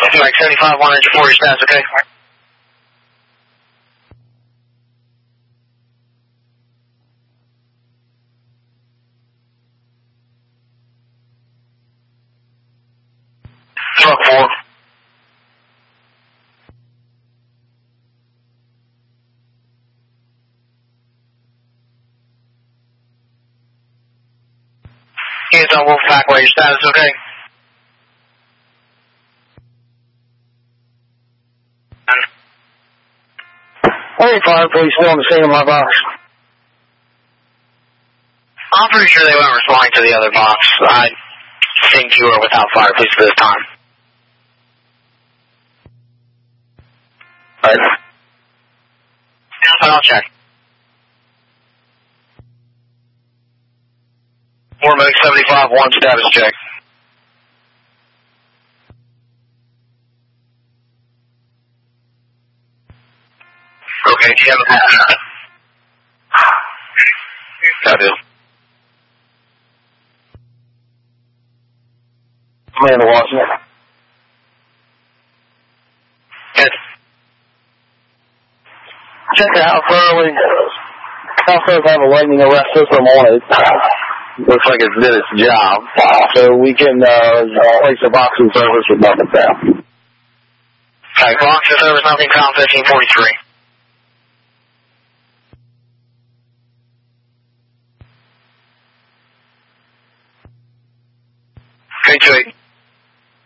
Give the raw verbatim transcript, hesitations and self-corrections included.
Mike seventy-five, one hundred four, your status, okay? Truck four. Units on Wolf Packway, your status, okay? Hey, fire police still on the scene of my box. I'm pretty sure they weren't responding to the other box. I think you were without fire police for this time. Alright. I'll check. Four Medic seventy-five, one status check. Okay, do you have a pass? I do. Amanda Washington. Yes. Check out how thoroughly, how thoroughly have a lightning arrest system on it. Looks like it's did its job. So we can uh, place a box in service with nothing down. Okay, box in service, nothing, count fifteen forty-three.